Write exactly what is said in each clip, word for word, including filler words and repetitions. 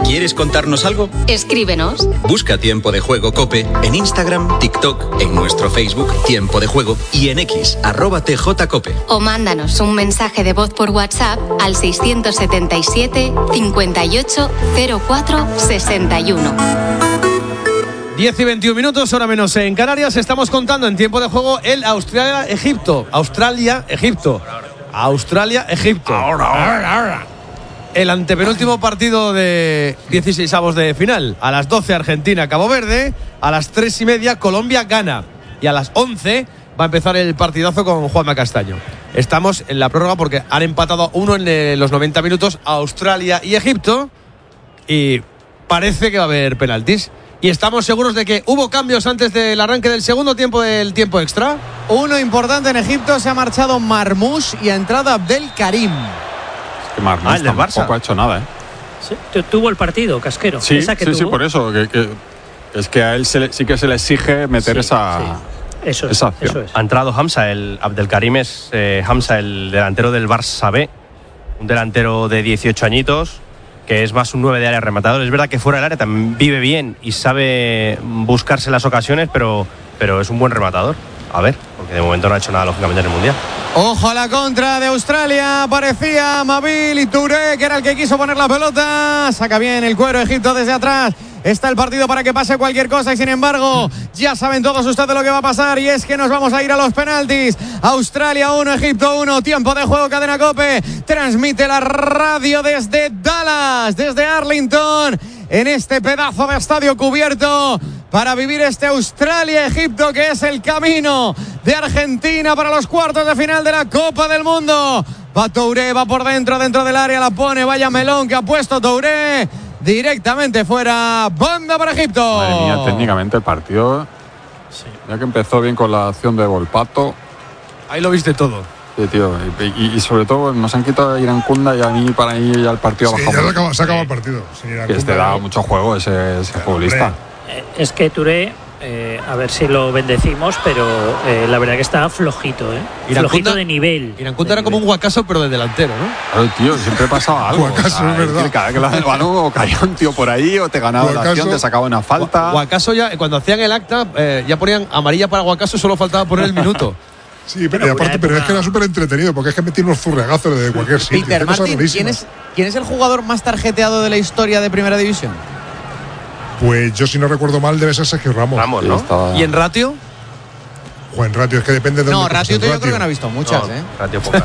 ¿Quieres contarnos algo? Escríbenos. Busca Tiempo de Juego COPE en Instagram, TikTok, en nuestro Facebook Tiempo de Juego y en X, arroba tjcope. O mándanos un mensaje de voz por WhatsApp al seiscientos setenta y siete, cincuenta y ocho, cero cuatro, sesenta y uno. diez y veintiún minutos, hora menos en Canarias. Estamos contando en Tiempo de Juego el Australia-Egipto. Australia-Egipto. Australia-Egipto. Ahora, ahora, ahora. El antepenúltimo partido de dieciseisavos de final. A las doce Argentina-Cabo Verde, a las tres y media Colombia-Ghana y a las once va a empezar el partidazo con Juanma Castaño. Estamos en la prórroga porque han empatado uno en los noventa minutos Australia y Egipto y parece que va a haber penaltis. Y estamos seguros de que hubo cambios antes del arranque del segundo tiempo del tiempo extra. Uno importante en Egipto, se ha marchado Marmoush y ha entrado Abdel Karim. Marmoush ah, el del Barça tampoco ha hecho nada, ¿eh? Sí, tuvo el partido, Casquero. Sí, esa que sí, tuvo. sí, por eso. Que, que, es que a él se le, sí que se le exige meter sí, esa, sí. Eso, esa es, acción. eso es. Ha entrado Hamza, el Abdelkarim es eh, Hamza, el delantero del Barça B. Un delantero de dieciocho añitos, que es más un nueve de área rematador. Es verdad que fuera del área también vive bien y sabe buscarse las ocasiones, pero, pero es un buen rematador. A ver, porque de momento no ha hecho nada, lógicamente, en el Mundial. Ojo a la contra de Australia. Parecía Mabil y Touré, que era el que quiso poner la pelota. Saca bien el cuero Egipto desde atrás. Está el partido para que pase cualquier cosa y sin embargo ya saben todos ustedes lo que va a pasar y es que nos vamos a ir a los penaltis. Australia uno, Egipto uno, tiempo de juego, Cadena COPE transmite la radio desde Dallas, desde Arlington, en este pedazo de estadio cubierto para vivir este Australia-Egipto que es el camino de Argentina para los cuartos de final de la Copa del Mundo. Va Touré, va por dentro, dentro del área, la pone, vaya melón que ha puesto Touré. Directamente fuera, banda para Egipto. Madre mía, técnicamente el partido, sí. Ya que empezó bien con la acción de Volpato. Ahí lo viste todo. Sí, tío, y, y, y sobre todo nos han quitado a Irankunda y a mí para ahí ya el partido sí, bajado. Ya se acaba, se acaba el partido. Que este da mucho juego ese, ese futbolista. Eh, es que Touré, eh, a ver si lo bendecimos, pero eh, la verdad que está flojito, ¿eh? Irankunda, flojito de nivel. Irankunda era como un Guacaso, pero de delantero, ¿no? Claro, tío, siempre pasaba algo. Guacaso, o sea, es verdad. Cada vez que le das el balón o caía un tío por ahí o te ganaba Guacaso, la acción, te sacaba una falta. Guacaso ya, cuando hacían el acta, eh, ya ponían amarilla para Guacaso, solo faltaba poner el minuto. Sí, pero, y aparte, pero es que era súper entretenido porque es que metí unos furregazos de cualquier sitio. Peter Martin, ¿quién es, ¿quién es el jugador más tarjeteado de la historia de Primera División? Pues yo, si no recuerdo mal, debe ser Sergio Ramos. Ramos, ¿no? Estaba... ¿Y en ratio? Juan Ratio, es que depende de no, dónde ratio coges yo ratio. creo que no he visto muchas, no, ¿eh? Ratio pocas.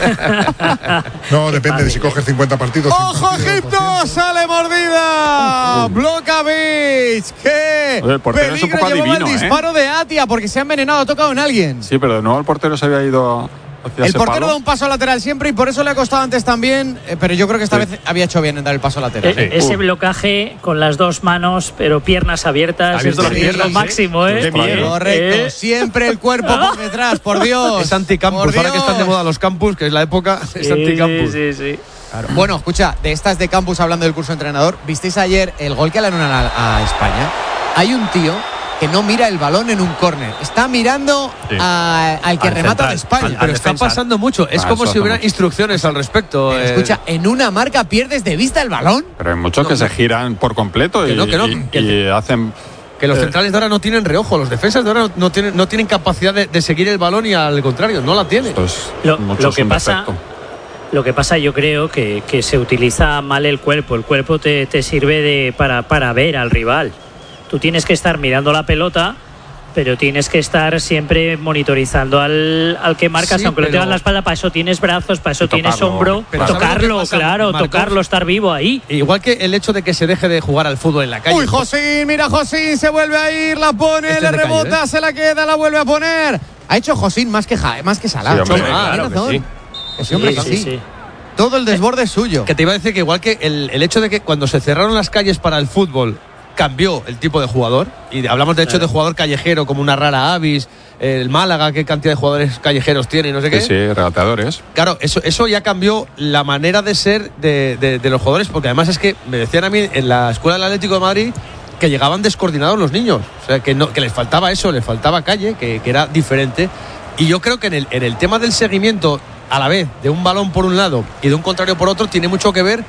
No, depende de si coges cincuenta partidos. ¡Ojo, Egipto! ¡Sale mordida! Blokovic. ¡Qué Oye, el portero es un peligro poco llevaba adivino, el disparo ¿eh? de Atia porque se ha envenenado, ha tocado en alguien. Sí, pero de nuevo el portero se había ido hacia El ese portero palo. da un paso lateral siempre y por eso le ha costado antes también, eh, pero yo creo que esta Sí. vez había hecho bien en dar el paso lateral. Eh, ese blocaje con las dos manos, pero piernas abiertas, Abierto es las el piernas, lo máximo, ¿eh? Qué miedo. Correcto, Eh. siempre el cuerpo por detrás, por Dios. Es anticampus, Por ahora que Dios. están de moda los campus, que es la época, es Sí, anticampus. sí, sí, sí. Claro. Bueno, escucha, de estas de campus hablando del curso de entrenador, ¿visteis ayer el gol que le anulan a, a España? Hay un tío que no mira el balón en un córner, está mirando Sí. a- al que Al remata central, de España. al- Pero está defensa. pasando mucho. Es Ah, como eso si hace hubiera mucho. instrucciones al respecto. Pero eh. escucha, en una marca pierdes de vista el balón. Pero hay muchos No, que no. se giran por completo Que y, no, que no, y- que- y hacen. Que los eh, centrales de ahora no tienen reojo, los defensas de ahora no tienen, no tienen capacidad de, de seguir el balón y al contrario, no la tienen. pues, Lo, mucho lo es que un pasa, defecto. lo que pasa, yo creo que, que se utiliza mal el cuerpo. El cuerpo te, te sirve de para, para ver al rival. Tú tienes que estar mirando la pelota, pero tienes que estar siempre monitorizando al, al que marcas, Sí, aunque lo pero- tengas en la espalda. Para eso tienes brazos, para eso Y tienes tocarlo. hombro, Pero ¿sabes lo que tocarlo, pasa, claro, Marcos? tocarlo, estar vivo ahí. Igual que el hecho de que se deje de jugar al fútbol en la calle. Uy, Josín, mira Josín, se vuelve a ir, la pone, Este le es de calle, rebota, ¿eh? se la queda, la vuelve a poner. Ha hecho Josín más que, ja, más que Salah. Sí, hombre, Tiene claro que razón. sí. Ese hombre Sí, que sí, sí. sí. Todo el desborde es suyo. Que te iba a decir que igual que el, el hecho de que cuando se cerraron las calles para el fútbol cambió el tipo de jugador, y hablamos de hecho de jugador callejero como una rara avis, el Málaga, qué cantidad de jugadores callejeros tiene y no sé qué. Sí, sí, regateadores. Claro, eso, eso ya cambió la manera de ser de, de, de los jugadores, porque además es que me decían a mí en la escuela del Atlético de Madrid que llegaban descoordinados los niños, o sea, que, no, que les faltaba eso, les faltaba calle, que, que era diferente. Y yo creo que en el, en el tema del seguimiento a la vez de un balón por un lado y de un contrario por otro tiene mucho que ver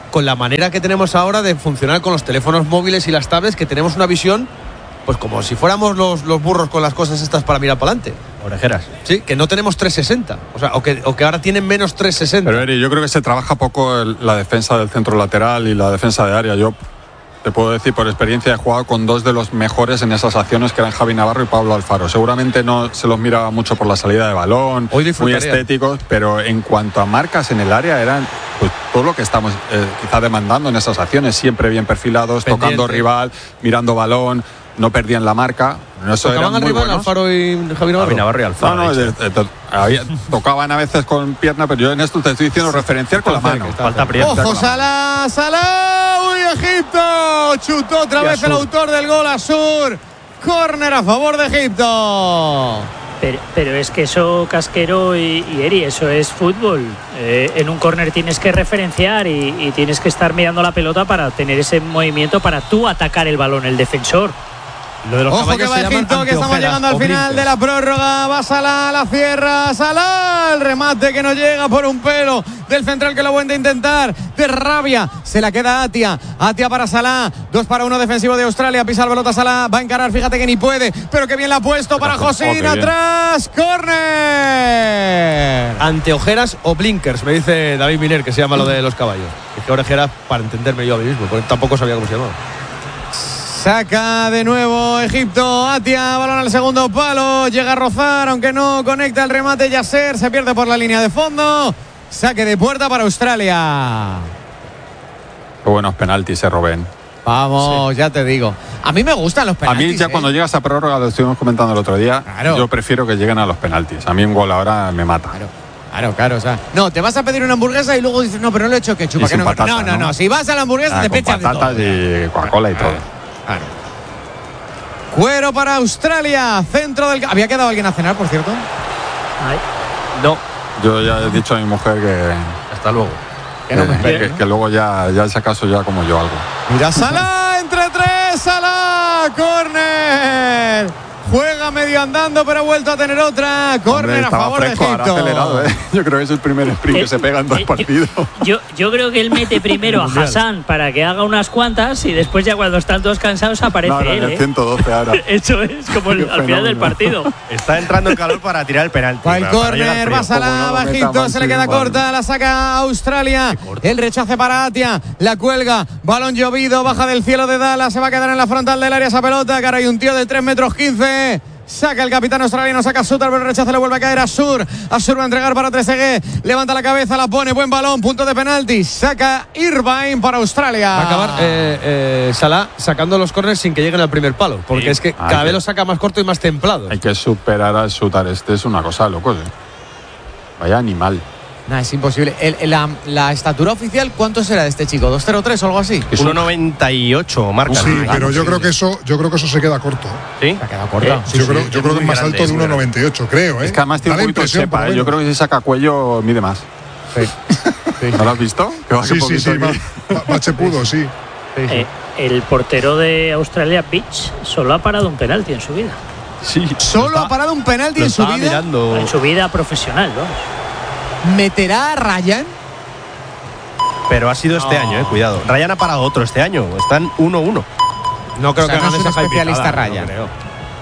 con la manera que tenemos ahora de funcionar con los teléfonos móviles y las tablets, que tenemos una visión pues como si fuéramos los, los burros con las cosas estas para mirar para adelante. Orejeras. Sí, que no tenemos trescientos sesenta. O sea, o que, o que ahora tienen menos trescientos sesenta. Pero Eri, yo creo que se trabaja poco el, la defensa del centro lateral y la defensa de área. Yo te puedo decir por experiencia, he jugado con dos de los mejores en esas acciones, que eran Javi Navarro y Pablo Alfaro. Seguramente no se los miraba mucho por la salida de balón, muy estéticos, pero en cuanto a marcas en el área eran pues todo lo que estamos eh, quizá demandando en esas acciones, siempre bien perfilados, pendiente, tocando rival, mirando balón, no perdían la marca. No, eso ¿Tocaban al rival Alfaro y Javi Navarro? Javi Navarro y Alfaro. No, no, eh, eh, había, tocaban a veces con pierna, pero yo en esto te estoy diciendo referenciar con la mano. Falta prieta. Ojo, Salah, Salah, uy, Egipto, chutó otra vez el autor del gol, Asur. Córner a favor de Egipto. Pero, pero es que eso, Casquero y, y Eri, eso es fútbol. Eh, en un córner tienes que referenciar y, y tienes que estar mirando la pelota para tener ese movimiento para tú atacar el balón, el defensor. Lo de los Ojo que va Egipto, que estamos llegando al final de la prórroga. Va Salah, la cierra Salah, el remate que no llega por un pelo del central, que lo vuelve a intentar de rabia, se la queda Atia. Atia para Salah, dos para uno defensivo de Australia. Pisa la pelota Salah, va a encarar, fíjate que ni puede, pero que bien la ha puesto para Josín, oh, atrás, córner. Anteojeras o blinkers, me dice David Miner, que se llama lo de los caballos. Es que orejeras para entenderme yo a mí mismo, porque tampoco sabía cómo se llamaba. Saca de nuevo Egipto, Atia, balón al segundo palo, llega a rozar, aunque no conecta el remate Yasser, se pierde por la línea de fondo, saque de puerta para Australia. Qué buenos penaltis se Robén. Vamos, sí. Ya te digo. A mí me gustan los penaltis. A mí ya eh. cuando llegas a prórroga, lo estuvimos comentando el otro día, claro. Yo prefiero que lleguen a los penaltis. A mí un gol ahora me mata. Claro. Claro, claro, o sea, no, te vas a pedir una hamburguesa y luego dices, no, pero no le he hecho ketchup. Que no, patata, no, no, no, no, si vas a la hamburguesa ah, te pechas de todo. Patatas y Coca-Cola y todo. Claro. Cuero para Australia, centro del... ¿Había quedado alguien a cenar, por cierto? Ay. No. Yo ya he dicho a mi mujer que... Hasta luego. Que, no me espere, que, ¿no? que luego ya, ya si acaso ya como yo algo. Mira, Salah, entre tres, Salah, córner. Juega medio andando, pero ha vuelto a tener otra. Córner a favor fresco, de Egipto. Acelerado, ¿eh? Yo creo que es el primer sprint eh, que se pega en dos eh, partidos. Yo, yo creo que él mete primero a Hassan para que haga unas cuantas y después ya cuando están todos cansados aparece no, no, él. En el ciento doce ahora. Eso es como el, al final del partido. Está entrando en calor para tirar el penalti. Va el córner, va Salah, va Egipto, se le queda corta, la saca Australia. El rechace para Atia, la cuelga, balón llovido, baja del cielo de Dallas, se va a quedar en la frontal del área esa pelota, que ahora hay un tío de tres metros quince. Saca el capitán australiano, saca Suter, pero el rechazo le vuelve a caer a Asur. Asur va a entregar para Trezeguet, levanta la cabeza, la pone, buen balón, punto de penalti. Saca Irvine para Australia. Va a acabar eh, eh, Salah sacando los córneres sin que lleguen al primer palo, porque sí. Es que cada Ay, vez lo saca más corto y más templado. Hay que superar al Suter, este es una cosa de locos, ¿eh? Vaya animal. Nah, es imposible. El, la, la estatura oficial, ¿cuánto será de este chico? ¿dos cero tres o algo así? uno noventa y ocho marca. Sí, ah, pero yo creo que eso, yo creo que eso se queda corto. ¿Sí? Se ha quedado corto. Eh, sí, yo sí, creo, yo creo que es más alto de uno noventa y ocho, creo, ¿eh? Es que además tiene un poquito de sepa, ¿eh? Yo creo que si saca cuello mide más. Sí. Sí. ¿No lo has visto? Que sí, sí, sí, va, va chepudo, sí. Sí, sí. Eh, el portero de Australia, Beach, solo ha parado un penalti en su vida. Sí. Solo está, ha parado un penalti en su vida. Mirando. En su vida profesional, vamos. ¿Meterá a Ryan? Pero ha sido este no. año, eh, cuidado. Ryan ha parado otro este año. Están uno uno. No creo o sea, que no es un especialista Ryan. No creo.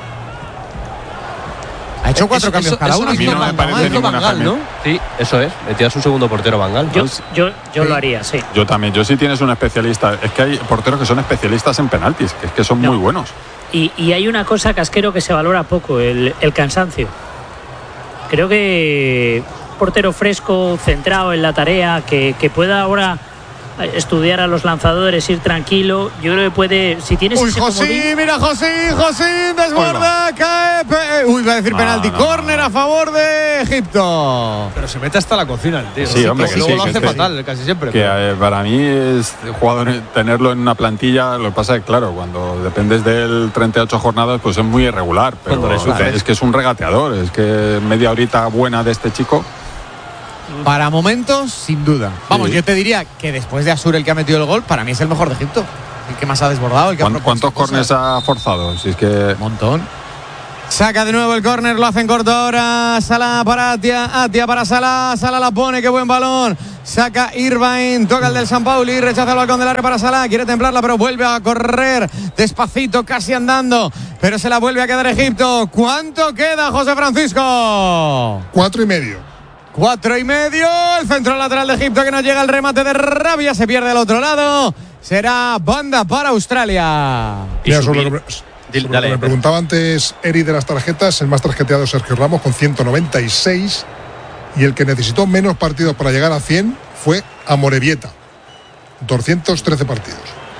Ha hecho cuatro eso, cambios eso, cada eso uno. A mí no me parece ninguna Bangal, ¿no? Sí, eso es. Metía a su segundo portero Bangal. Yo, yo, yo sí. lo haría, sí. Yo también. Yo sí tienes un especialista. Es que hay porteros que son especialistas en penaltis, que es que son no. muy buenos. Y, y hay una cosa, Casquero, que se valora poco, el, el cansancio. Creo que portero fresco, centrado en la tarea, que, que pueda ahora estudiar a los lanzadores, ir tranquilo. Yo creo que puede, si tienes uy, ese José, comodín... mira José, José desborda, cae, pe... uy, va a decir no, penalti, no, córner no. a favor de Egipto. Pero se mete hasta la cocina el tío. Sí, sí hombre, que que luego sí, lo hace que fatal, sí. casi siempre. Que pero... eh, para mí es jugador tenerlo en una plantilla, lo que pasa es que claro, cuando dependes del treinta y ocho jornadas, pues es muy irregular, pero claro, es que es un regateador, es que media horita buena de este chico. Para momentos, sin duda. Vamos, sí. yo te diría que después de Asur, el que ha metido el gol, para mí es el mejor de Egipto. El que más ha desbordado. El que ¿Cuántos, ¿cuántos córners ha forzado? Si es que... Un montón. Saca de nuevo el córner, lo hacen corto ahora. Salah para Atia, Atia para Salah. Salah la pone, qué buen balón. Saca Irvine, toca el del San Pauli, rechaza el balcón del área para Salah, quiere templarla pero vuelve a correr despacito, casi andando, pero se la vuelve a quedar Egipto. ¿Cuánto queda, José Francisco? Cuatro y medio. Cuatro y medio, el centro lateral de Egipto que no llega al remate de Rabia, se pierde al otro lado, será banda para Australia. Mira, sobre lo que, sobre lo que me preguntaba antes Eri de las tarjetas, el más tarjeteado es Sergio Ramos con ciento noventa y seis. Y el que necesitó menos partidos para llegar a cien fue Amorebieta. doscientos trece partidos.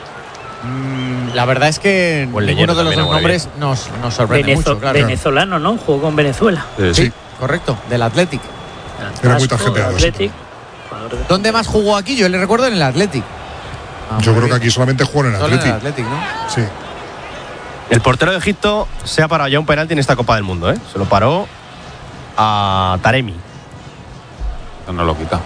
Mm, la verdad es que pues ninguno de los dos nombres nos, nos sorprende Venezo- mucho. Claro. Venezolano, ¿no? Jugó con Venezuela. Sí, Sí, sí. correcto, del Athletic. Era muy Vasco, tarjeteado, Athletic. ¿Dónde más jugó aquí? Yo le recuerdo en el Athletic. Yo creo que aquí solamente jugó en el Solo en el Atleti. Athletic, ¿no? Sí. El portero de Egipto se ha parado ya un penalti en esta Copa del Mundo, ¿eh? Se lo paró a Taremi. No lo quita.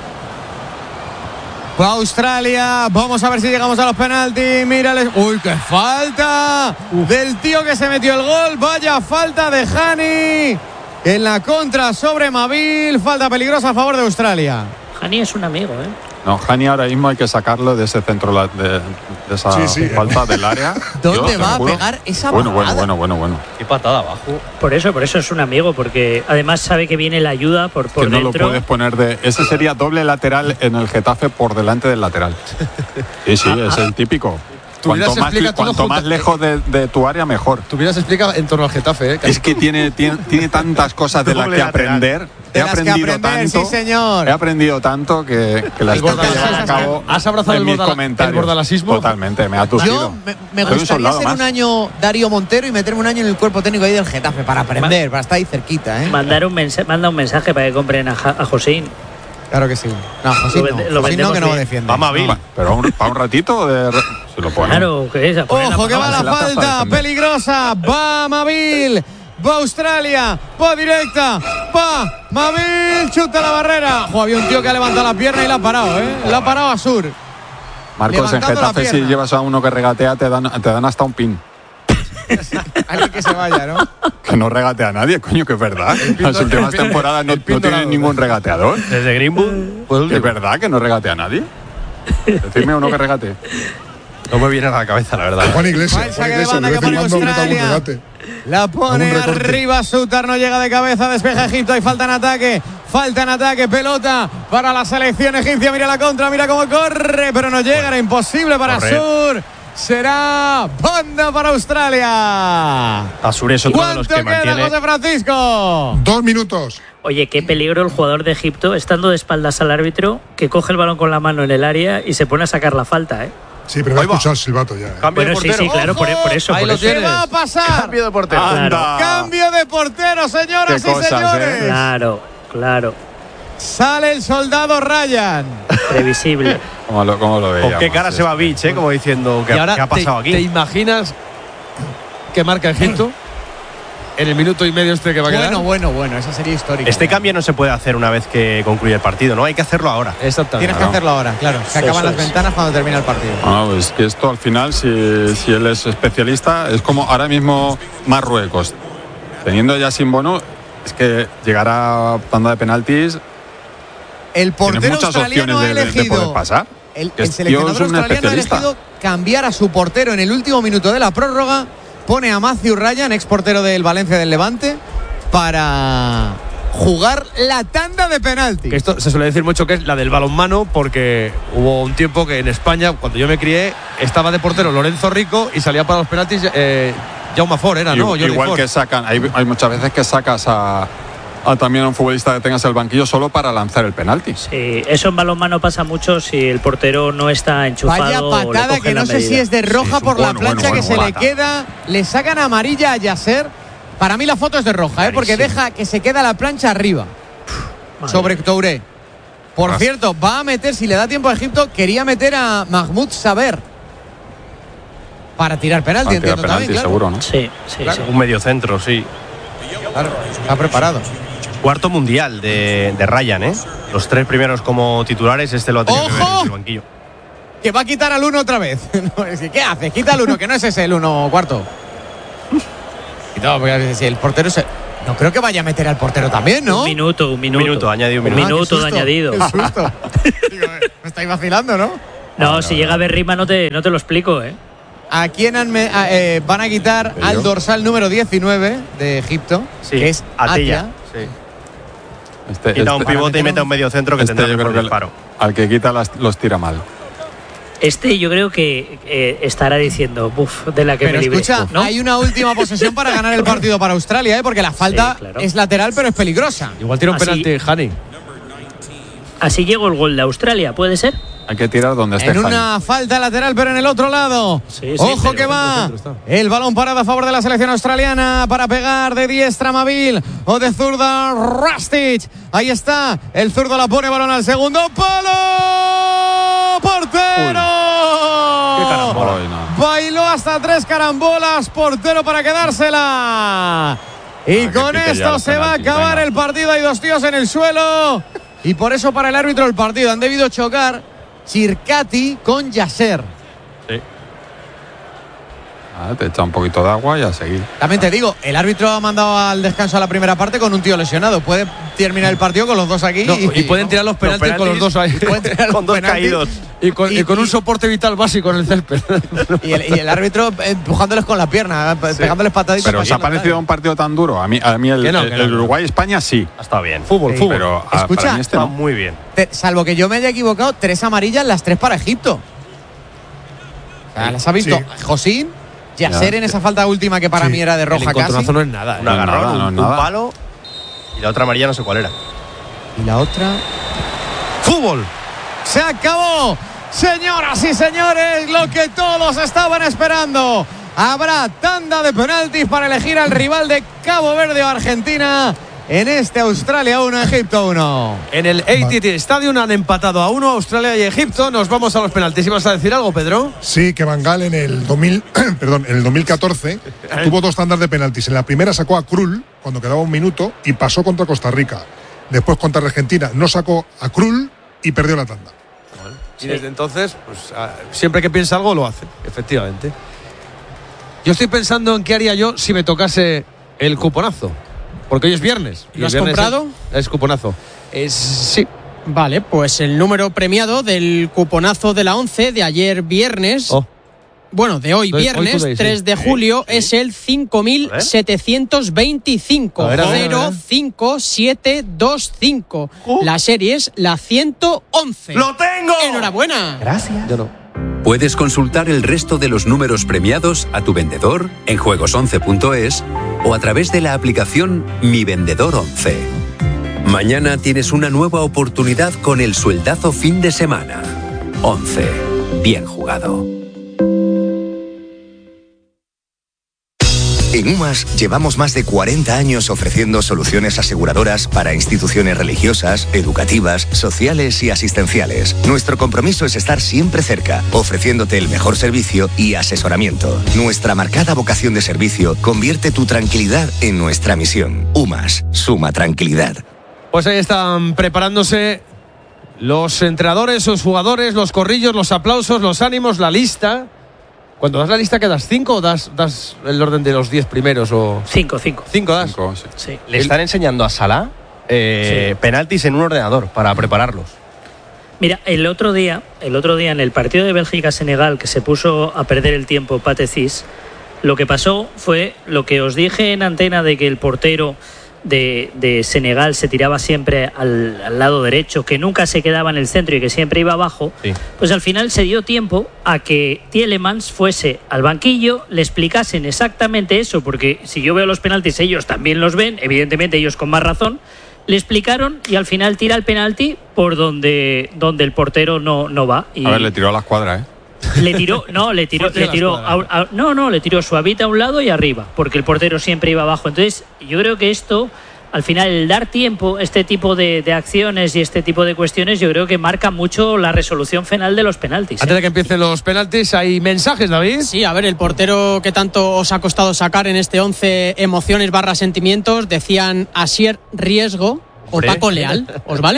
Fue Australia, vamos a ver si llegamos a los penaltis. Mírales, uy, qué falta del tío que se metió el gol. Vaya falta de Hani en la contra sobre Mabil. Falta peligrosa a favor de Australia. Hani es un amigo, ¿eh? No, Hani ahora mismo hay que sacarlo de ese centro, la- de, de esa Sí, sí. falta del área. ¿Dónde Yo te va a juro. pegar esa Bueno, bueno, bajada? bueno, bueno, bueno. Qué patada abajo. Por eso, por eso es un amigo, porque además sabe que viene la ayuda por, por Que no lo dentro. puedes poner de. Ese sería doble lateral en el Getafe por delante del lateral. Sí, sí, es el típico. Tú hubieras Cuanto más, explicado todo cuanto junto- más lejos de, de tu área, mejor. Tú hubieras explicado en torno al Getafe, ¿eh? Es que tiene, tiene, tiene tantas cosas de las Doble que lateral. aprender. De He las que aprendido aprender, tanto. sí, señor. He aprendido tanto que, que las El tengo que bordalasismo. llevar a cabo. ¿Has abrazado en el mis bordala- comentarios. el bordalasismo? Totalmente, me ha tusido. Yo me, me Soy un gustaría soldado ser más. un año Darío Montero y meterme un año en el cuerpo técnico ahí del Getafe para aprender, para estar ahí cerquita, ¿eh? Mandar un mensaje, manda un mensaje para que compren a, Ja- a Josín. Claro que sí. No, José Lo no, vende- lo José no, vendemos que no lo bien. defiende. Vamos a Bill. Va, Pero un- para un ratito de. re- Se lo pone. Claro, que es. a poner Ojo que va se la la hace falta, para defender. peligrosa, va Mabil, va Australia, va directa, va Mabil, chuta la barrera. Jo, había un tío que ha levantado la pierna y la ha parado, ¿eh? La ha parado a Sur. Marcos, en levantando la Getafe, si pierna. llevas a uno que regatea, te dan, te dan hasta un pin. Alguien que se vaya, ¿no? Que no regatea a nadie, coño, que es verdad. Las do- últimas el pin- temporadas no, el pin no tienen dorado. ningún regateador. Desde Greenwood, pues Que es verdad que no regatea a nadie. Decidme uno que regate. no me viene a la cabeza, la verdad. Juan Iglesias. Va el Juan saque de Iglesias, banda de que vez en pone cuando mete algún Australia. regate. La pone Algún recorte. arriba Sutar, no llega de cabeza, despeja Egipto, hay falta en ataque, falta en ataque, pelota para la selección egipcia, mira la contra, mira cómo corre, pero no llega, era imposible para Correr. Sur, será banda para Australia. Asur es otro de los ¿Cuánto que queda, mantiene. José Francisco? Dos minutos. Oye, qué peligro el jugador de Egipto, estando de espaldas al árbitro, que coge el balón con la mano en el área y se pone a sacar la falta, ¿eh? Sí, pero me ha Ahí va. escuchado el silbato ya. ¿eh? Cambio Bueno, de sí, portero. sí, claro, por, por eso. Ahí por lo eso. ¿Qué tienes. va a pasar? Cambio de portero. Anda. Cambio de portero, señoras Qué y cosas, señores. ¿eh? Claro, claro. Sale el soldado Ryan. Previsible. ¿Cómo lo, cómo lo veíamos? ¿Con qué cara se va Beach, eh? Como diciendo, ¿qué, Y ahora qué ha pasado te, ¿te aquí? imaginas que marca Egipto en el minuto y medio este que va a quedar? Bueno, bueno, bueno, esa sería histórica. Este cambio no se puede hacer una vez que concluye el partido, ¿no? Hay que hacerlo ahora. Exactamente. Tienes que Claro. hacerlo ahora, claro. Se Eso acaban las es. ventanas cuando termina el partido. No, pues que esto al final, si, si él es especialista, es como ahora mismo Marruecos. Teniendo ya sin Bono, es que llegar a tanda de penaltis, El tienes portero muchas australiano opciones ha de, de elegido. poder pasar. El, Que el este seleccionador tío es un australiano ha especialista. elegido cambiar a su portero en el último minuto de la prórroga. Pone a Matthew Ryan, ex portero del Valencia del Levante, para jugar la tanda de penalti. Que esto se suele decir mucho que es la del balonmano, porque hubo un tiempo que en España, cuando yo me crié, estaba de portero Lorenzo Rico y salía para los penaltis eh, Jaume Ford, era, ¿no? I- Jordi Igual Ford. que sacan, hay, hay muchas veces que sacas a, a también a un futbolista que tengas el banquillo solo para lanzar el penalti. Sí, eso en balonmano pasa mucho si el portero no está enchufado. Vaya o le patada cogen que la no sé medida. si es de roja Sí, por la bueno, plancha bueno, que bueno, se le buena. queda. Le sacan amarilla a Yasser. Para mí la foto es de roja, ¿eh? Porque Clarísimo. deja que se queda la plancha arriba. Madre Sobre mía. Touré. Por Ras. cierto, va a meter, si le da tiempo a Egipto, quería meter a Mahmoud Saber para tirar penalti, Para tirar entiendo penalti, también, claro. seguro, ¿no? Sí, sí, Claro. sí. Un medio centro, sí. Claro, está preparado. Cuarto mundial de, de Ryan, ¿eh? Los tres primeros como titulares, este lo ha tenido que ver ¡Ojo! desde el banquillo. Que va a quitar al uno otra vez. No, es que, ¿qué hace? Quita al uno, que no es ese el uno cuarto. Y no, porque si el portero se. No creo que vaya a meter al portero también, ¿no? Un minuto, un minuto. Un minuto, añadido un Un minuto. minuto de añadido. Qué susto. Digo, me estáis vacilando, ¿no? No, no si no, llega no. Berrima no te, no te lo explico, ¿eh? ¿A quién han me, a, eh, van a quitar ¿Pero? al dorsal número diecinueve de Egipto? Sí, que es Atilla. Atia. Sí. Este, quita este, un pivote y mete un medio centro que este tendrá yo creo que disparo. Al que quita las, los tira mal. Este yo creo que eh, estará diciendo, uff, de la que pero me libré. Escucha, ¿no? hay una última posesión para ganar el partido para Australia, ¿eh? Porque la falta sí, claro. es lateral, pero es peligrosa. Igual tira un así, penalti, Hani. Así llegó el gol de Australia, ¿puede ser? Hay que tirar donde esté. En una Hani. falta lateral, pero en el otro lado. Sí, sí, Ojo que va. El balón parado a favor de la selección australiana para pegar de diestra Mabil o de zurda Rustic. Ahí está. El zurdo la pone, balón al segundo palo. ¡Portero! Uy. ¡Qué carambola! No. Bailó hasta tres carambolas. Portero para quedársela. Y ah, con esto se va a acabar venga. el partido. Hay dos tíos en el suelo. Y por eso para el árbitro el partido han debido chocar Chircati con Yasser. Sí. Ah, te echa un poquito de agua y a seguir. También te digo, el árbitro ha mandado al descanso a la primera parte con un tío lesionado. Puede terminar el partido con los dos aquí. No, y, y pueden tirar los penaltis, los penaltis con los dos ahí. Con dos caídos. Y con, y, y con un soporte vital básico en el césped. Y el, y el árbitro empujándoles con la pierna, sí. pegándoles pataditas. Pero ¿os ha parecido un partido tan duro? A mí, a mí el, no, el, el Uruguay-España sí. Ha estado bien. Fútbol, sí, fútbol. Pero a, Escucha, para mí este no. no. muy bien. Te, salvo que yo me haya equivocado, tres amarillas, las tres para Egipto. O sea, las ha visto sí. Josín, Yasser en esa falta última que para sí. mí era de roja casi. No es nada. Un agarrón, no, no, un, no, un palo y la otra amarilla no sé cuál era. Y la otra… ¡Fútbol! ¡Se acabó! Señoras y señores, lo que todos estaban esperando. Habrá tanda de penaltis para elegir al rival de Cabo Verde o Argentina en este Australia uno, Egipto uno. En el A T T Stadium han empatado a uno Australia y Egipto. Nos vamos a los penaltis. ¿Ibas a decir algo, Pedro? Sí, que Van Gaal en el dos mil, perdón, en el dos mil catorce tuvo dos tandas de penaltis. En la primera sacó a Krul cuando quedaba un minuto y pasó contra Costa Rica. Después contra Argentina no sacó a Krul y perdió la tanda. Y desde entonces, pues, siempre que piensa algo lo hace, efectivamente. Yo estoy pensando en qué haría yo si me tocase el cuponazo. Porque hoy es viernes. ¿Lo has comprado? Es, es cuponazo. Es, sí. Vale, pues el número premiado del cuponazo de la once de ayer viernes. Oh. Bueno, de hoy, viernes, hoy today, tres sí. de julio, sí. es el cinco mil setecientos veinticinco. cero cinco siete dos cinco. Uh. La serie es la ciento once. ¡Lo tengo! ¡Enhorabuena! Gracias. Yo no. Puedes consultar el resto de los números premiados a tu vendedor en juegos once punto es o a través de la aplicación Mi Vendedor once. Mañana tienes una nueva oportunidad con el sueldazo fin de semana. once. Bien jugado. En UMAS llevamos más de cuarenta años ofreciendo soluciones aseguradoras para instituciones religiosas, educativas, sociales y asistenciales. Nuestro compromiso es estar siempre cerca, ofreciéndote el mejor servicio y asesoramiento. Nuestra marcada vocación de servicio convierte tu tranquilidad en nuestra misión. UMAS, suma tranquilidad. Pues ahí están preparándose los entrenadores, los jugadores, los corrillos, los aplausos, los ánimos, la lista. Cuando das la lista, ¿qué das? ¿Cinco o das, das el orden de los diez primeros? O... Cinco, cinco. ¿Cinco das? Cinco, sí. Sí. Le están enseñando a Salah eh, sí. penaltis en un ordenador para prepararlos. Mira, el otro día, el otro día en el partido de Bélgica-Senegal, que se puso a perder el tiempo Pathé Ciss, lo que pasó fue lo que os dije en antena de que el portero de, de Senegal se tiraba siempre al, al lado derecho, que nunca se quedaba en el centro y que siempre iba abajo, sí. Pues al final se dio tiempo a que Tielemans fuese al banquillo, le explicasen exactamente eso, porque si yo veo los penaltis ellos también los ven, evidentemente ellos con más razón, le explicaron y al final tira el penalti por donde, donde el portero no, no va. Y a ver, le tiró a la escuadra, ¿eh? Le tiró, no, le tiró, le tiró, a, a, no, no, le tiró suavita a un lado y arriba, porque el portero siempre iba abajo. Entonces, yo creo que esto, al final, el dar tiempo, este tipo de, de acciones y este tipo de cuestiones, yo creo que marca mucho la resolución final de los penaltis. ¿eh? Antes de que empiecen los penaltis, ¿hay mensajes, David? Sí, a ver, el portero que tanto os ha costado sacar en este once, emociones barra sentimientos, decían Asier Riesgo o Paco Leal, ¿os valen?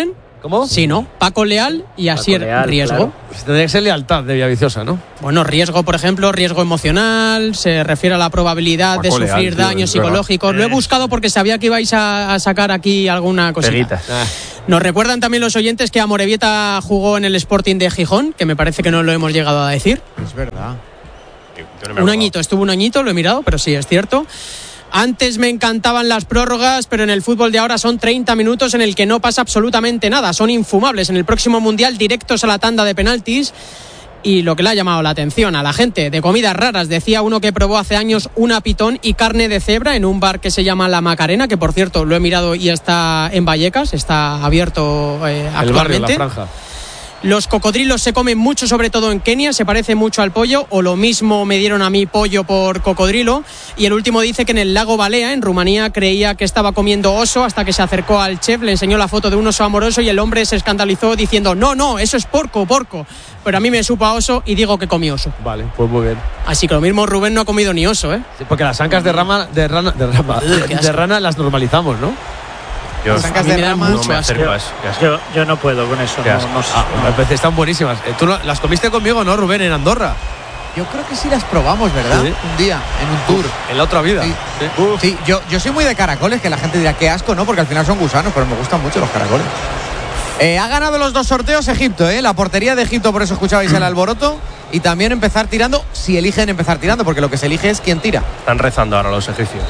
¿Cómo? Sí, ¿no? Paco Leal y Asier Leal, Riesgo. claro. Pues tendría que ser lealtad de Villaviciosa, ¿no? Bueno, riesgo, por ejemplo, riesgo emocional, se refiere a la probabilidad Paco de sufrir Leal, tío, daños es verdad. psicológicos. Lo he Eh. buscado porque sabía que ibais a, a sacar aquí alguna cosita. Peguitas. Ah. Nos recuerdan también los oyentes que Amorebieta jugó en el Sporting de Gijón, que me parece que no lo hemos llegado a decir. Es verdad. Yo no me Un acordaba. añito, estuvo un añito, lo he mirado, pero sí, es cierto. Antes me encantaban las prórrogas, pero en el fútbol de ahora son treinta minutos en el que no pasa absolutamente nada. Son infumables. En el próximo Mundial directos a la tanda de penaltis. Y lo que le ha llamado la atención a la gente de comidas raras, decía uno que probó hace años una pitón y carne de cebra en un bar que se llama La Macarena, que por cierto lo he mirado y está en Vallecas, está abierto eh, El barrio, la actualmente. franja. Los cocodrilos se comen mucho, sobre todo en Kenia, se parece mucho al pollo, o lo mismo me dieron a mí pollo por cocodrilo. Y el último dice que en el lago Balea, en Rumanía, creía que estaba comiendo oso hasta que se acercó al chef, le enseñó la foto de un oso amoroso y el hombre se escandalizó diciendo, no, no, eso es porco, porco. Pero a mí me supo a oso y digo que comí oso. Vale, pues muy bien. Así que lo mismo Rubén no ha comido ni oso, ¿eh? Sí, porque las ancas de rama, de rana, de rama, Ugh, qué asco. de rana las normalizamos, ¿no? Yo, Las ancas a mí de me dan rama, no mucho me asco. acerco a eso. Qué asco. Yo, yo no puedo con eso. Qué No, asco. no sé. Ah, a veces están buenísimas. Eh, Tú no- las comiste conmigo, ¿no, Rubén, en Andorra? Yo creo que sí las probamos, ¿verdad? Sí. Un día, en un tour. En la otra vida. Sí. Sí. Sí, yo, yo soy muy de caracoles, que la gente dirá qué asco, ¿no? Porque al final son gusanos, pero me gustan mucho los caracoles. Eh, ha ganado los dos sorteos Egipto, ¿eh? La portería de Egipto, por eso escuchabais el alboroto. Y también empezar tirando, si eligen empezar tirando, porque lo que se elige es quién tira. Están rezando ahora los egipcios.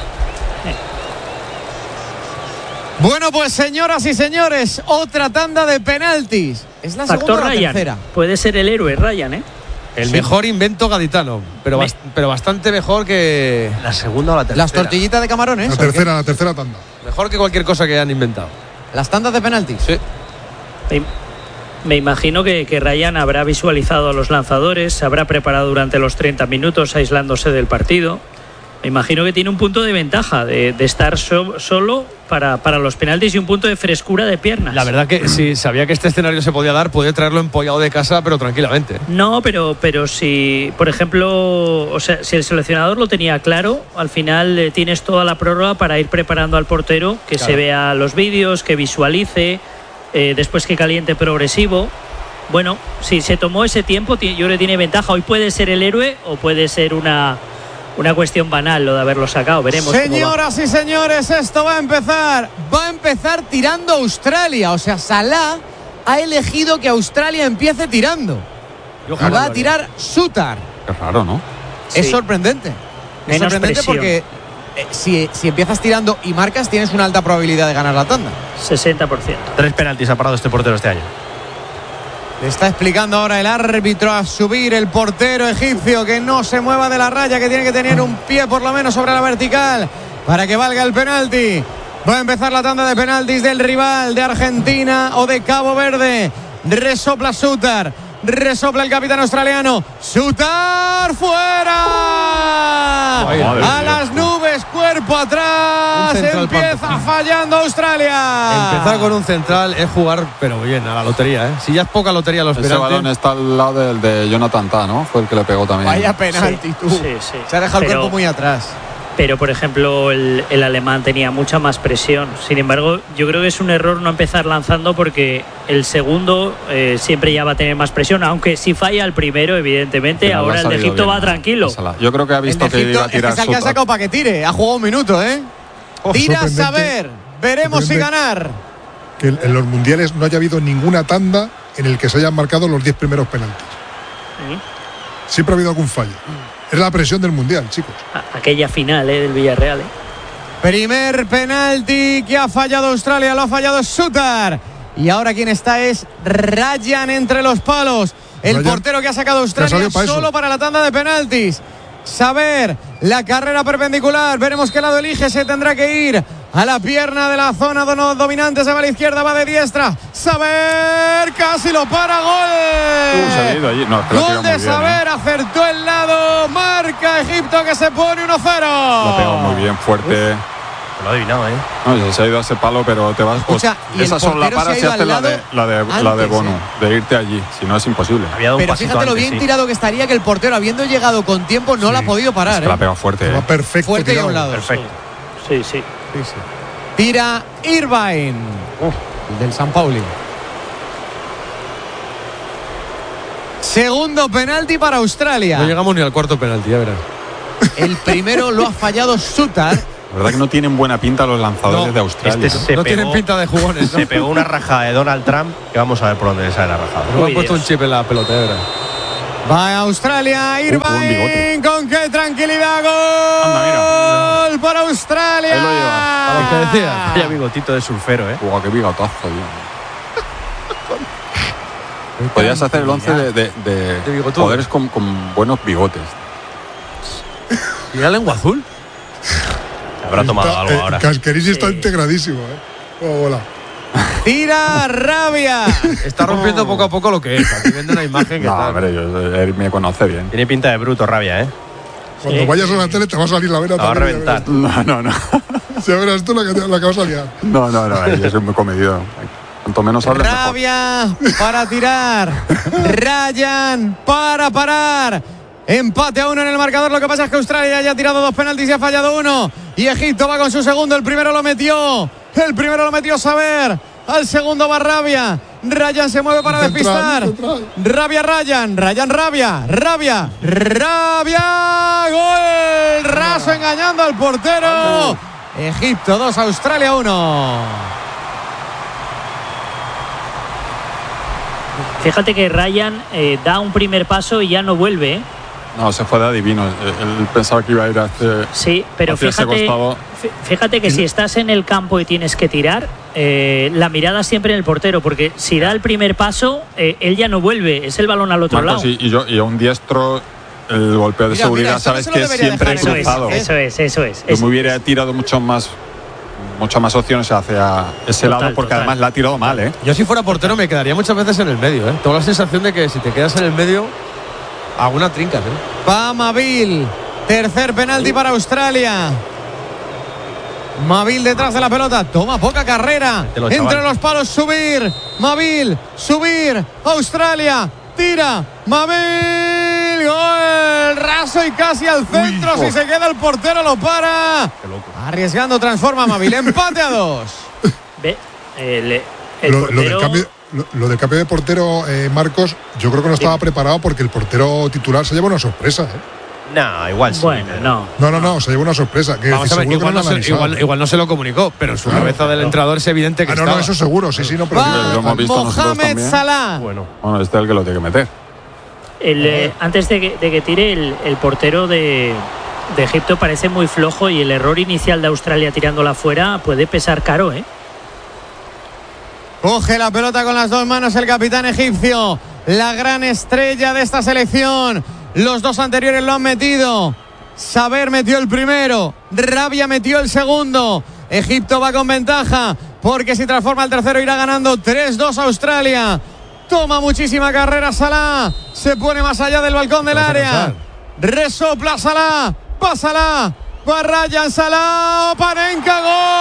Bueno, pues señoras y señores, otra tanda de penaltis. ¿Es la Factor segunda o la Ryan. tercera? Puede ser el héroe Ryan, ¿eh? El Sí. mejor invento gaditano, pero, Me- bast- pero bastante mejor que La segunda o la tercera. Las tortillitas de camarones. La ¿o qué? tercera, la tercera tanda. mejor que cualquier cosa que hayan inventado. Las tandas de penaltis. Sí. Me, me imagino que, que Ryan habrá visualizado a los lanzadores, se habrá preparado durante los treinta minutos aislándose del partido. Me imagino que tiene un punto de ventaja de, de estar so- solo para, para los penaltis y un punto de frescura de piernas. La verdad que si sabía que este escenario se podía dar, puede traerlo empollado de casa, pero tranquilamente. No, pero, pero si, por ejemplo, o sea, si el seleccionador lo tenía claro, al final eh, tienes toda la prórroga para ir preparando al portero, que Claro. se vea los vídeos, que visualice, eh, después que caliente progresivo. Bueno, si se tomó ese tiempo, ti- yo creo que tiene ventaja. Hoy puede ser el héroe o puede ser una, una cuestión banal lo de haberlo sacado. Veremos cómo va. Señoras y señores, esto va a empezar. Va a empezar tirando Australia. O sea, Salah ha elegido que Australia empiece tirando. Yo Y jamás va lo a haría. tirar Sutar. Qué raro, ¿no? Es Sí. sorprendente. Es Menos sorprendente presión. porque eh, si, si empiezas tirando y marcas, tienes una alta probabilidad de ganar la tanda. sesenta por ciento. Tres penaltis ha parado este portero este año. Le está explicando ahora el árbitro a subir el portero egipcio que no se mueva de la raya, que tiene que tener un pie por lo menos sobre la vertical para que valga el penalti. Va a empezar la tanda de penaltis del rival de Argentina o de Cabo Verde. Resopla Sutar. Resopla el capitán australiano. Sutar fuera. Madre A mía. las nubes, cuerpo atrás. Un central Empieza panto. fallando Australia. Empezar con un central es jugar, pero bien, a la lotería, ¿eh? Si ya es poca lotería los Ese penaltis. balón está al lado del de Jonathan Tah, ¿no? Fue el que le pegó también. Vaya penalti, Sí, tú. sí, sí. Se ha dejado el Pero- cuerpo muy atrás. Pero, por ejemplo, el, el alemán tenía mucha más presión. Sin embargo, yo creo que es un error no empezar lanzando porque el segundo eh, siempre ya va a tener más presión. Aunque si falla el primero, evidentemente, Pero le ha ahora el de salido Egipto bien va tranquilo. a Salah. Yo creo que ha El visto de que Egipto iba a es que tirar es el que ha Sutar. sacado para que tire. Ha jugado un minuto, ¿eh? Oh, Tira a sorprendente saber. Veremos si sorprendente ganar. Que en en los mundiales no haya habido ninguna tanda en el que se hayan marcado los diez primeros penaltis. ¿Mm? Siempre ha habido algún fallo. Es la presión del mundial, chicos. A- Aquella final eh, del Villarreal. eh. Primer penalti que ha fallado Australia, lo ha fallado Sutar. Y ahora quien está es Ryan entre los palos. El Ryan, portero que ha sacado que ha Australia salido para eso. solo para la tanda de penaltis. Saber la carrera perpendicular. Veremos qué lado elige. Se tendrá que ir a la pierna de la zona do- dominante. Se va a la izquierda, va de diestra. Saber casi lo para. Uh, se ha Gol. ido allí. No, es que lo ha Gol tirado de muy bien, Saber. ¿eh? Acertó el lado. Marca Egipto que se pone uno cero. Lo ha pegado muy bien, fuerte. Lo ha adivinado, ¿eh? No, se ha ido a ese palo, pero te vas. Pues, Escucha, y el esas son la portero se para ha si ido haces al la de, lado la de, la de antes, Bono, ¿eh? de irte allí. Si no, es imposible. Había dado un Pero pasito fíjate lo antes, bien sí. tirado que estaría, que el portero, habiendo llegado con tiempo, no la ha podido Es parar. que la ha ¿eh? pegado fuerte. Va ¿eh? perfecto. Fuerte y a tirado. un lado. Perfecto. Sí, sí. Tira Irvine. El del San Pauli. Segundo penalti para Australia. No llegamos ni al cuarto penalti, ya verás. El primero lo ha fallado Sutar. La verdad que no tienen buena pinta los lanzadores no, de Australia. Este se no pegó, tienen pinta de jugones, ¿no? Se pegó una rajada de Donald Trump que vamos a ver por dónde le sale la rajada. Me han puesto un chip en la pelota, ya verás. Va a Australia, Irvine, con qué tranquilidad, gol Anda, mira. para Australia. Ahí lo lleva. A lo que decía. Vaya bigotito de surfero, ¿eh? Uah, qué bigotazo, tío. Podrías hacer el once de, de, de, de jugadores con, con buenos bigotes. ¿Y la lengua azul? Se habrá tomado está, algo eh, ahora. Casqueris está sí. integradísimo, ¿eh? Oh, hola. Tira Rabia. Está rompiendo oh. poco a poco lo que es. Aquí viendo una imagen que no, está. hombre, yo, él me conoce bien. Tiene pinta de bruto Rabia, ¿eh? Cuando sí, vayas sí. a la tele te va a salir la vena. Te va a reventar. No, no, no. Si verás tú la que, la que vas a liar. No, no, no. Yo soy muy comedido. Cuanto menos hables, Rabia mejor. Para tirar. Ryan para parar. Empate a uno en el marcador. Lo que pasa es que Australia ya ha tirado dos penaltis y ha fallado uno. Y Egipto va con su segundo. El primero lo metió. El primero lo metió Saber. Al segundo va Rabia. Ryan se mueve para despistar. Rabia, Ryan. Ryan, Rabia. Rabia. Rabia. Gol. Raso engañando al portero. Egipto dos, Australia uno. Fíjate que Ryan eh, da un primer paso y ya no vuelve, ¿eh? No, se fue de adivino. Él pensaba que iba a ir a este. Sí, pero fíjate, fíjate que si estás en el campo y tienes que tirar, eh, la mirada siempre en el portero, porque si da el primer paso, eh, él ya no vuelve, es el balón al otro Marcos, lado. Y, y yo y a un diestro, el golpeo de mira, seguridad, mira, sabes no que es siempre eso cruzado. Es, eso es, eso es. Yo es me hubiera tirado mucho más. Muchas más opciones hacia ese total, lado, porque total. además la ha tirado mal, ¿eh? Yo si fuera portero me quedaría muchas veces en el medio, ¿eh? Tengo la sensación de que si te quedas en el medio, alguna trinca, ¿eh? Va Mavil. Tercer penalti para Australia. Mavil detrás de la pelota. Toma poca carrera. Mételo, Entre chaval. los palos, subir. Mavil, subir. Australia. Tira. Mavil. Gol. Raso y casi al centro. Uy, si se queda el portero, lo para. Qué loco. Arriesgando, transforma Mavil. Empate a dos. Ve, el, el Lo, portero... lo del cambio, lo, lo del cambio de portero, eh, Marcos, yo creo que no estaba preparado porque el portero titular se lleva una sorpresa, ¿eh? No, igual sí. Bueno, no. No, no, no, se lleva una sorpresa. Que Vamos a ver, seguro igual que no, lo han se, igual, igual no se lo comunicó, pero en su cabeza del entrenador es evidente que Ah, no, estaba. no, eso seguro, sí, sí, no, pero Va lo hemos visto nosotros Mohamed también. Salah. Bueno, Bueno, este es el que lo tiene que meter. El, eh, antes de que, de que tire, el, el portero de, de Egipto parece muy flojo y el error inicial de Australia tirándola fuera puede pesar caro, ¿eh? Coge la pelota con las dos manos el capitán egipcio, la gran estrella de esta selección. Los dos anteriores lo han metido. Saber metió el primero, Rabia metió el segundo. Egipto va con ventaja porque si transforma el tercero irá ganando tres dos Australia. Toma muchísima carrera Salah, se pone más allá del balcón del área. Resopla Salah, pásala. Va Ryan, Salah, Panenka,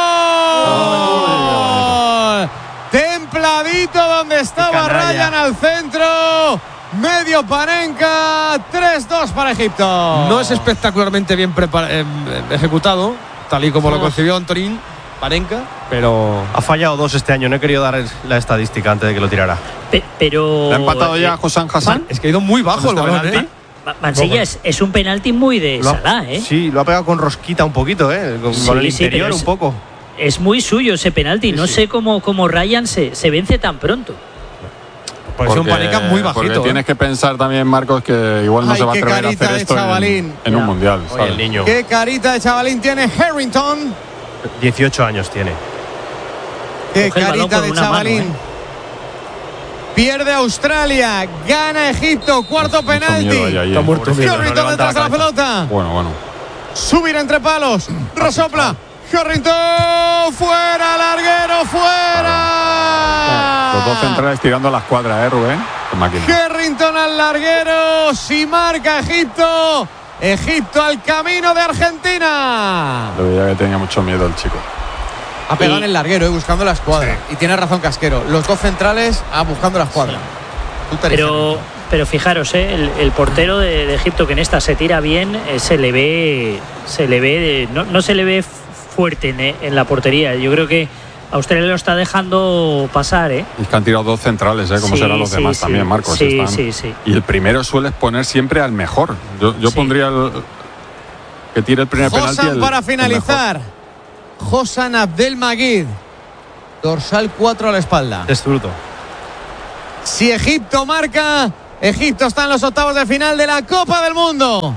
gol. Templadito donde estaba Ryan al centro. Medio Panenka, tres dos para Egipto. No es espectacularmente bien prepara- eh, ejecutado, tal y como lo concibió Antonín Panenka, pero ha fallado dos este año. No he querido dar la estadística antes de que lo tirara. Pe- pero... ¿Le ha empatado ya eh, Josán Hassan? es que ha ido muy bajo el ¿Este balón, penalti? ¿eh? Ma- Mansilla es, es un penalti muy de Lo ha- Salah, ¿eh? Sí, lo ha pegado con rosquita un poquito, ¿eh? Con, Sí, con el sí, interior pero un es- poco. Es muy suyo ese penalti. Sí, no sí. sé cómo, cómo Ryan se, se vence tan pronto. Pues es un Panenka muy bajito. Porque ¿eh? tienes que pensar también, Marcos, que igual no Ay, se va a qué atrever a carita hacer de esto en, chavalín. en un Ya. mundial, Oye, ¿sabes? el niño. Qué carita de chavalín tiene Harrington. dieciocho años tiene. Qué Coge el balón carita con de una mano, chavalín. ¿eh? Pierde Australia, gana Egipto, cuarto Mucho penalti. miedo hay ahí, Está ¿eh? muerto. Pobrecito, Harrington no levanta detrás de la la cabeza. pelota. Bueno, bueno. Subir entre palos. Resopla. Harrington. Fuera, larguero, fuera. Los dos centrales tirando a la escuadra, ¿eh, Rubén? Qué máquina. Harrington al larguero. Si marca Egipto. Egipto al camino de Argentina. Lo veía que tenía mucho miedo el chico. Ha pegado Y- en el larguero, eh, buscando la escuadra. Y tiene razón Casquero. Los dos centrales, ah, buscando la escuadra. Pero, pero fijaros, ¿eh? el, el portero de, de Egipto que en esta se tira bien, eh, se le ve, se le ve, no, no se le ve fuerte en, en la portería. Yo creo que Australia lo está dejando pasar, ¿eh? Es que han tirado dos centrales, ¿eh? Como sí, serán los sí, demás sí. también, Marcos. Sí, están... sí, sí. Y el primero sueles poner siempre al mejor. Yo, yo sí. pondría el que tire el primer Hossam penalti. El, para finalizar. Hossam Abdelmajid. Dorsal cuatro a la espalda. Destruto. Si Egipto marca, Egipto está en los octavos de final de la Copa del Mundo.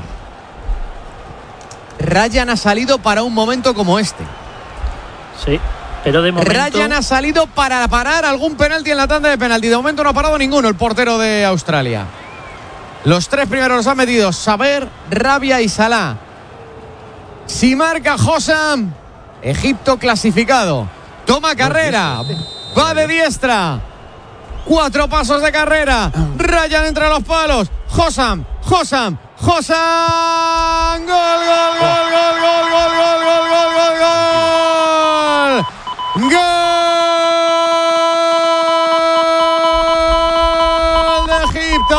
Ryan ha salido para un momento como este. Sí, pero de momento... Ryan ha salido para parar algún penalti en la tanda de penalti. De momento no ha parado ninguno el portero de Australia. Los tres primeros los han metido Saber, Rabia y Salah. Si marca Hossam, Egipto clasificado. Toma carrera, va de diestra. Cuatro pasos de carrera. Ryan entre los palos. Hossam, Hossam, Hossam. Gol, gol, gol, gol, gol, gol, gol, gol, gol, gol, gol. Gol de Egipto.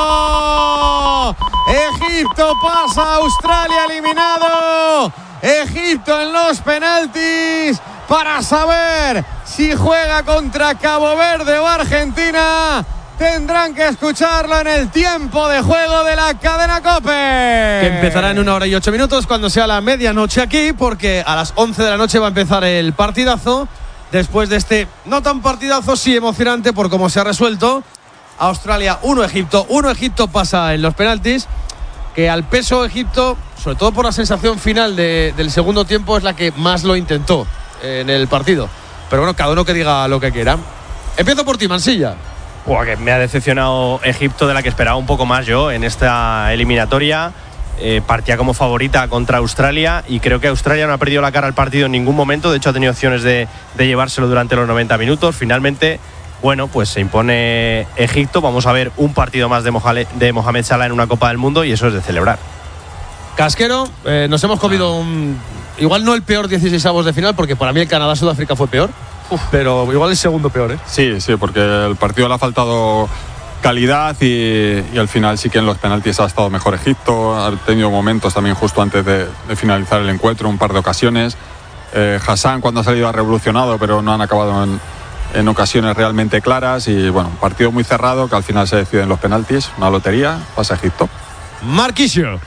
Egipto pasa a Australia eliminado. Egipto en los penaltis para saber si juega contra Cabo Verde o Argentina. Tendrán que escucharlo en el tiempo de juego de la cadena COPE. Que empezará en una hora y ocho minutos cuando sea la medianoche aquí, porque a las once de la noche va a empezar el partidazo. Después de este no tan partidazo, sí emocionante por cómo se ha resuelto. Australia uno, Egipto uno. Egipto pasa en los penaltis, que al peso Egipto, sobre todo por la sensación final de, del segundo tiempo, es la que más lo intentó en el partido. Pero bueno, cada uno que diga lo que quiera. Empiezo por ti, Mansilla. Buah, que me ha decepcionado Egipto, de la que esperaba un poco más yo en esta eliminatoria. Eh, partía como favorita contra Australia y creo que Australia no ha perdido la cara al partido en ningún momento. De hecho, ha tenido opciones de, de llevárselo durante los noventa minutos. Finalmente, bueno, pues se impone Egipto. Vamos a ver un partido más de, Mohamed, de Mohamed Salah en una Copa del Mundo y eso es de celebrar. Casquero, eh, nos hemos comido un... Igual no el peor dieciseisavos de final, porque para mí el Canadá-Sudáfrica fue peor. Uf, pero igual el segundo peor, ¿eh? Sí, sí, porque el partido le ha faltado calidad y, y al final sí que en los penaltis ha estado mejor Egipto. Ha tenido momentos también justo antes de, de finalizar el encuentro, un par de ocasiones. Eh, Hassan cuando ha salido ha revolucionado, pero no han acabado en, en ocasiones realmente claras. Y bueno, un partido muy cerrado que al final se decide en los penaltis. Una lotería, pasa Egipto. Marquisio.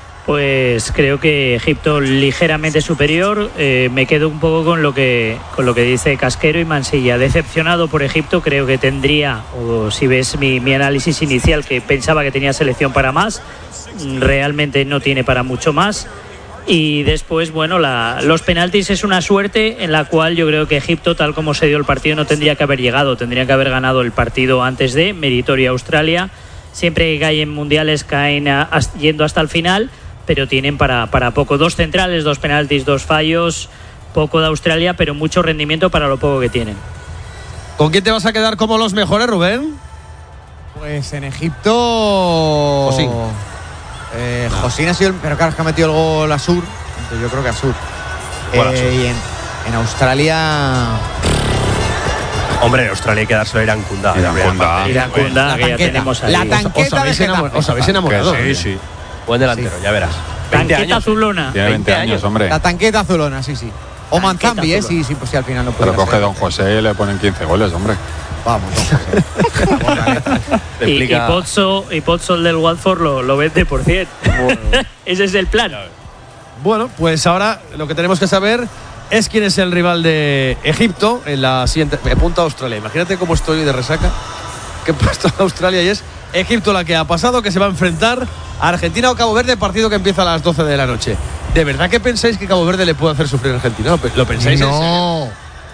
Pues creo que Egipto ligeramente superior. Eh, me quedo un poco con lo que con lo que dice Casquero y Mansilla. Decepcionado por Egipto, creo que tendría, o si ves mi, mi análisis inicial, que pensaba que tenía selección para más, realmente no tiene para mucho más. Y después, bueno, la, los penaltis es una suerte en la cual yo creo que Egipto, tal como se dio el partido, no tendría que haber llegado, tendría que haber ganado el partido antes de, meritoria Australia. Siempre que caen mundiales caen a, a, yendo hasta el final, pero tienen para, para poco. Dos centrales, dos penaltis, dos fallos, poco de Australia, pero mucho rendimiento para lo poco que tienen. ¿Con quién te vas a quedar como los mejores, Rubén? Pues en Egipto... Josín. Eh, Josín ha sido el... Pero claro, es que ha metido el gol a Sur. Entonces yo creo que a Sur. Bueno, eh, Sur. Y en, en Australia... Hombre, en Australia hay que dárselo a Irán Kunda. Irán Kunda. Irán Kunda, que ya tenemos ahí. La tanqueta os habéis de enamorado. Getafe. Os habéis enamorado. Sí, sí. Buen delantero, Sí. ya verás. veinte Tanqueta años. azulona. Tiene veinte años, hombre. La tanqueta azulona, sí, sí. O Tanqueta Manzambi, ¿eh? azulona. Sí, sí, pues sí, al final no Pero puede coge Don José y le ponen quince goles, hombre. Vamos, don José. Te Y, y explica- Pozzo, y Pozzo, el del Watford, lo, lo vende por cien. Ese es el plan. Bueno, pues ahora lo que tenemos que saber es quién es el rival de Egipto en la siguiente. Me apunta a Australia. Imagínate cómo estoy de resaca. Que he puesto a Australia y es Egipto la que ha pasado, que se va a enfrentar a Argentina o Cabo Verde, partido que empieza a las doce de la noche. ¿De verdad que pensáis que Cabo Verde le puede hacer sufrir a Argentina? ¿Lo, lo pensáis en serio? No.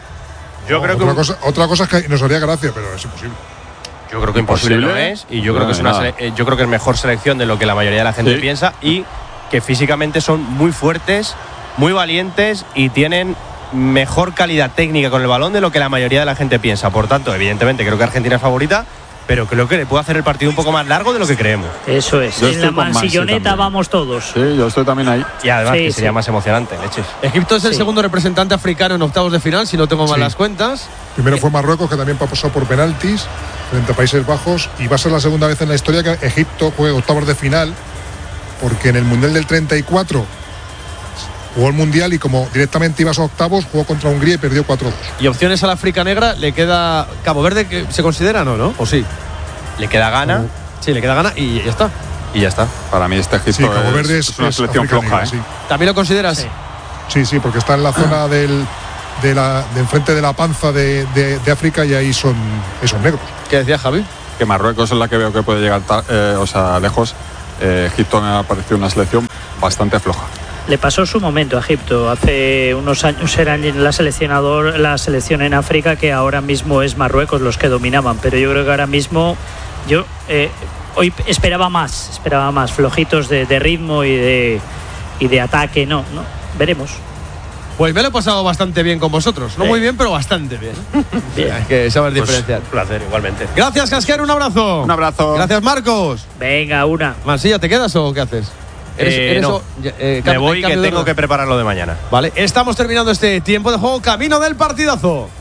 Yo No, creo que otra, cosa, otra cosa es que nos haría gracia, pero es imposible. Yo creo que imposible no ¿Imposible? es y yo creo No, que es una nada. sele- eh, yo creo que es mejor selección de lo que la mayoría de la gente Sí. piensa y que físicamente son muy fuertes, muy valientes y tienen mejor calidad técnica con el balón de lo que la mayoría de la gente piensa. Por tanto, evidentemente creo que Argentina es favorita, pero creo que le puede hacer el partido un poco más largo de lo que creemos. Eso es. Yo En estoy la con Mansi mansilloneta también. vamos todos. Sí, yo estoy también ahí. Y además Sí, que sería sí. más emocionante, leches. Egipto es el Sí. segundo representante africano en octavos de final, si no tengo mal Sí. las cuentas. Primero fue Marruecos, que también pasó por penaltis frente a Países Bajos, y va a ser la segunda vez en la historia que Egipto juegue octavos de final, porque en el Mundial del treinta y cuatro Jugó el Mundial y como directamente ibas a octavos, jugó contra Hungría y perdió cuatro dos. ¿Y opciones a la África Negra? ¿Le queda Cabo Verde, que se considera, no, no? ¿O sí? Le queda Ghana. Sí, le queda Ghana y ya está. Y ya está. Para mí este Egipto sí, Cabo Verde es, es, es una es selección África floja. Negra, ¿eh? sí. ¿También lo consideras? Sí. Sí, sí, porque está en la zona del, de, la, de enfrente de la panza de, de, de África y ahí son esos negros. ¿Qué decía Javi? Que Marruecos es la que veo que puede llegar eh, o sea, lejos. Eh, Egipto me ha parecido una selección bastante floja. Le pasó su momento a Egipto. Hace unos años era la seleccionador, la selección en África, que ahora mismo es Marruecos los que dominaban. Pero yo creo que ahora mismo yo eh, hoy esperaba más, esperaba más flojitos de, de ritmo y de y de ataque. No, no, veremos. Pues me lo he pasado bastante bien con vosotros. No sí. muy bien, pero bastante bien. Bien. Es que sabes Pues, diferenciar. un placer, igualmente. Gracias, Casquero, un abrazo. Un abrazo. Gracias, Marcos. Venga, una. Mansilla, ¿te quedas o qué haces? ¿Eres, Eh, eres no. o- eh, Me cam- voy, que cambio de tengo orden? que prepararlo de mañana. Vale, estamos terminando este tiempo de juego. Camino del partidazo.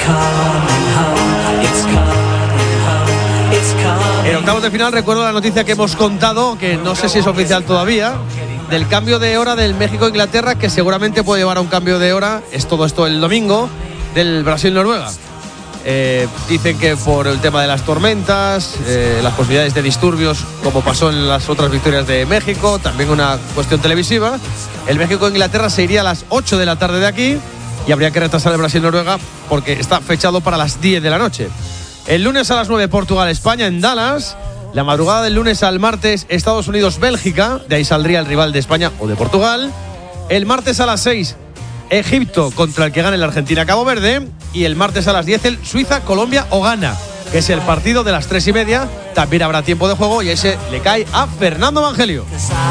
En octavos de final recuerdo la noticia que hemos contado, que no sé si es oficial todavía, del cambio de hora del México-Inglaterra, que seguramente puede llevar a un cambio de hora, es todo esto el domingo, del Brasil-Noruega. Eh, dicen que por el tema de las tormentas, eh, las posibilidades de disturbios, como pasó en las otras victorias de México, también una cuestión televisiva, el México-Inglaterra se iría a las ocho de la tarde de aquí y habría que retrasar el Brasil-Noruega porque está fechado para las diez de la noche. El lunes a las nueve, Portugal-España en Dallas. La madrugada del lunes al martes, Estados Unidos-Bélgica. De ahí saldría el rival de España o de Portugal. El martes a las seis, Egipto contra el que gane la Argentina-Cabo Verde. Y el martes a las diez, el Suiza-Colombia o Ghana, que es el partido de las tres y media. También habrá tiempo de juego y ese le cae a Fernando Evangelio.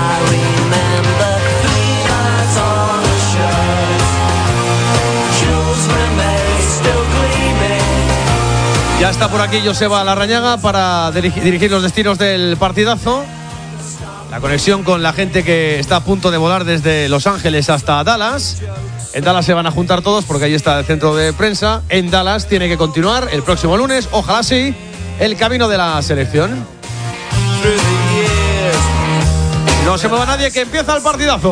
Ya está por aquí Joseba Larrañaga para dirigir, dirigir los destinos del partidazo. La conexión con la gente que está a punto de volar desde Los Ángeles hasta Dallas. En Dallas se van a juntar todos porque ahí está el centro de prensa. En Dallas tiene que continuar el próximo lunes, ojalá sí, el camino de la selección. No se mueva nadie, que empieza el partidazo.